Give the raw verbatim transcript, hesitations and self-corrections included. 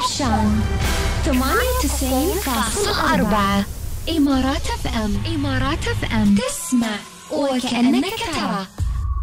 عطشان. ثمانية وتسعين فاصلة أربعة إمارات اف ام. إمارات اف ام، تسمع وكأنك ترى.